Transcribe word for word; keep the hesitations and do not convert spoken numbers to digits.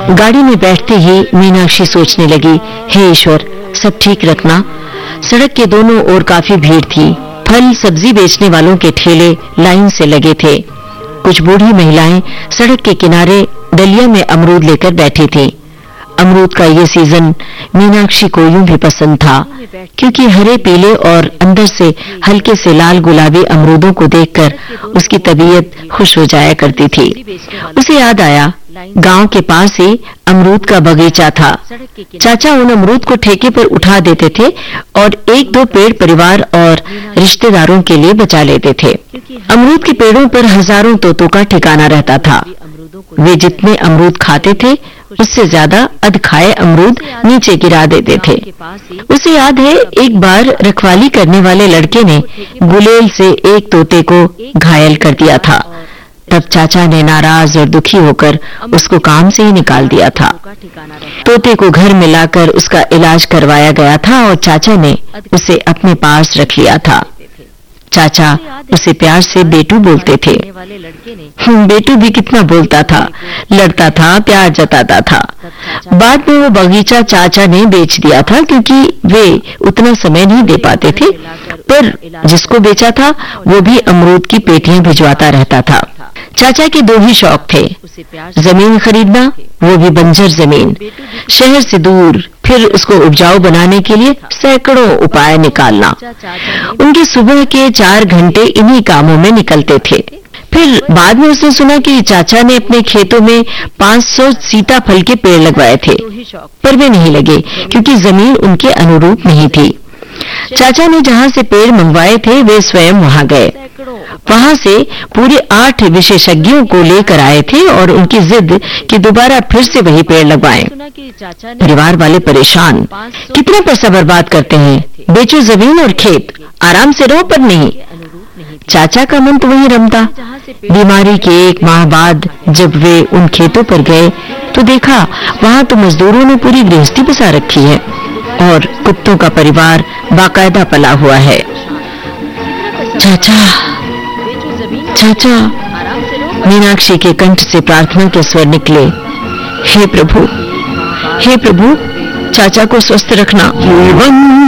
गाड़ी में बैठते ही मीनाक्षी सोचने लगी, हे ईश्वर, सब ठीक रखना। सड़क के दोनों ओर काफी भीड़ थी। फल सब्जी बेचने वालों के ठेले लाइन से लगे थे। कुछ बूढ़ी महिलाएं सड़क के किनारे डलिया में अमरूद लेकर बैठी थीं। अमरूद का ये सीजन मीनाक्षी को यूं भी पसंद था, क्योंकि हरे पीले और अंदर से हल्के से लाल गुलाबी अमरूदों को देखकर उसकी तबीयत खुश हो जाया करती थी। उसे याद आया, गांव के पास ही अमरूद का बगीचा था। चाचा उन अमरूद को ठेके पर उठा देते थे और एक दो पेड़ परिवार और रिश्तेदारों के लिए बचा लेते थे। अमरूद के पेड़ों पर हजारों तोतों का ठिकाना रहता था। वे जितने अमरूद खाते थे उससे ज्यादा अधखाए अमरूद नीचे गिरा देते थे। उसे याद है, एक बार रखवाली करने वाले लड़के ने गुलेल से एक तोते को घायल कर दिया था। तब चाचा ने नाराज और दुखी होकर उसको काम से ही निकाल दिया था। तोते को घर में लाकर उसका इलाज करवाया गया था और चाचा ने उसे अपने पास रख लिया था। चाचा उसे प्यार से बेटू बोलते थे। बेटू भी कितना बोलता था, लड़ता था, प्यार जताता था। बाद में वो बगीचा चाचा ने बेच दिया था, क्योंकि वे उतना समय नहीं दे पाते थे। पर जिसको बेचा था वो भी अमरूद की पेटियां भिजवाता रहता था। चाचा के दो ही शौक थे, जमीन खरीदना, वो भी बंजर जमीन, शहर से दूर, फिर उसको उपजाऊ बनाने के लिए सैकड़ों उपाय निकालना। उनके सुबह के चार घंटे इन्हीं कामों में निकलते थे। फिर बाद में उसने सुना कि चाचा ने अपने खेतों में पाँच सौ सीताफल के पेड़ लगवाए थे, पर वे नहीं लगे क्योंकि जमीन उनके अनुरूप नहीं थी। चाचा ने जहां से पेड़ मंगवाए थे वे स्वयं वहां गए। वहां से पूरे आठ विशेषज्ञों को लेकर आए थे और उनकी जिद कि दोबारा फिर से वही पेड़ लगवाएं। परिवार वाले परेशान, कितना पैसा बर्बाद करते हैं, बेचो जमीन और खेत, आराम से रहो, पर नहीं। चाचा का मन तो वही रमता। बीमारी के एक माह बाद जब वे उन खेतों पर गए तो देखा वहां तो मजदूरों ने पूरी गृहस्थी बसा रखी है और कुत्तों का परिवार बाकायदा पला हुआ है। चाचा, चाचा, मीनाक्षी के कंठ से प्रार्थना के स्वर निकले। हे प्रभु, हे प्रभु, चाचा को स्वस्थ रखना।